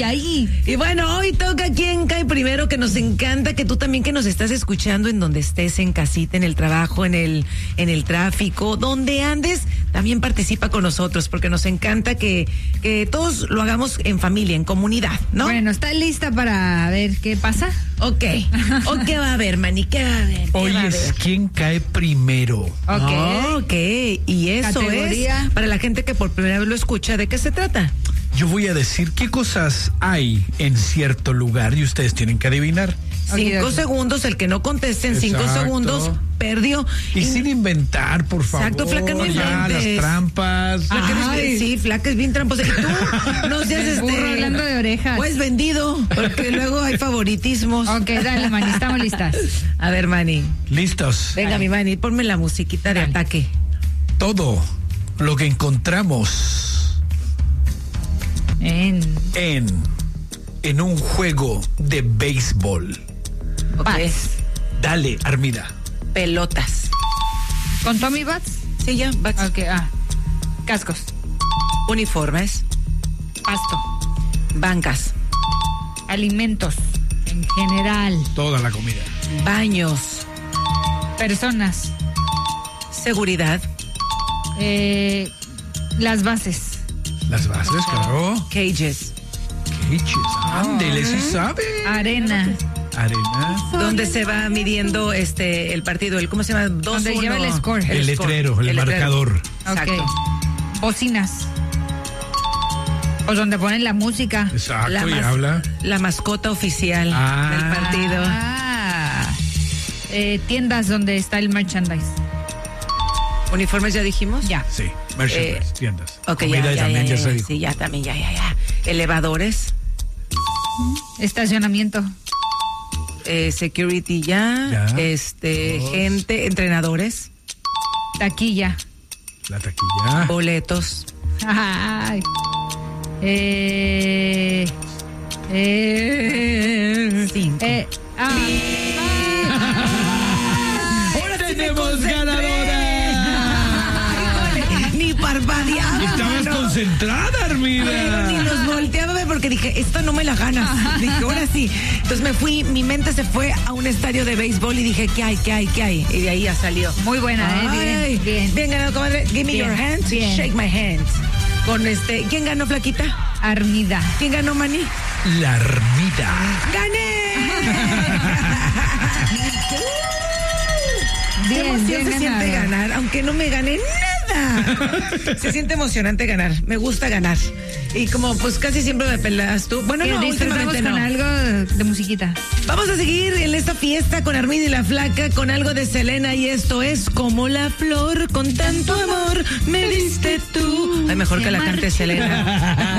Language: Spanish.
ahí. Y bueno, hoy toca Quién Cae Primero, que nos encanta que tú también que nos estás escuchando en donde estés, en casita, en el trabajo, en el tráfico, donde andes, también participa con nosotros, porque nos encanta que todos lo hagamos en familia, en comunidad, ¿no? Bueno, ¿está lista para ver qué pasa? Ok. ¿O qué va a haber, Manny? ¿Qué va a haber? Hoy es ¿Quién cae primero? Ok. Y eso Categoría. es para la gente que por primera vez lo escucha, ¿de qué se trata? Yo voy a decir qué cosas hay en cierto lugar y ustedes tienen que adivinar. 5 segundos, el que no conteste en 5 Exacto. segundos, perdió. Y sin inventar, por favor. Exacto, flaca, no ya, inventes. las trampas. Sí, flaca, es bien tramposa. Y tú no seas Burro hablando de orejas. Pues vendido, porque luego hay favoritismos. Ok, dale, Manny, estamos listas. A ver, Manny. Listos. Venga, mi Manny, ponme la musiquita de ataque. Todo lo que encontramos En en un juego de béisbol. Ok. Bats. Dale, Armida. Pelotas. ¿Con Tommy Bats? Sí, ya, bats. Ok, cascos. Uniformes. Pasto. Bancas. Alimentos. En general. Toda la comida. Baños. Personas. Seguridad. Las bases. Las bases, claro. Cages. Cages. Ándele, sí sabe. Arena. Arena. Donde se va midiendo el partido, ¿cómo se llama? 2-1. Donde lleva el score. El letrero, el marcador. Exacto. Ok. Bocinas. O donde ponen la música. Exacto, y habla. La mascota oficial del partido. Tiendas donde está el merchandise. ¿Uniformes ya dijimos? Ya. Sí, merchandise, tiendas. Ok, Comida también ya se dijo. Sí, ya también, ya. Elevadores. Estacionamiento. Security ya. Gente, entrenadores. Taquilla. La taquilla. Boletos. Ay. 5. ¡Tenemos ganadora! Ni parpadeaba. Estabas concentrada, Armida. Ni los volteaba a ver porque dije, esto no me la ganas. Dije, ahora sí. Entonces mi mente se fue a un estadio de béisbol y dije, ¿qué hay? Y de ahí ya salió. Muy buena, bien. Bien ganado, comadre. Give me Bien, your hands. bien. Shake my hands. Con ¿quién ganó, flaquita? Armida. ¿Quién ganó, Manny? La Armida. ¡Gané! Qué Bien, emoción bien se siente ganado. ganar, aunque no me gané nada. Se siente emocionante ganar, me gusta ganar. Y como pues casi siempre me peleas tú. Bueno, no, Disfrutamos últimamente con no. algo de musiquita. Vamos a seguir en esta fiesta con Armida y la Flaca con algo de Selena y esto es Como la flor, con tanto amor me diste tú. Ay, mejor que la cante Selena.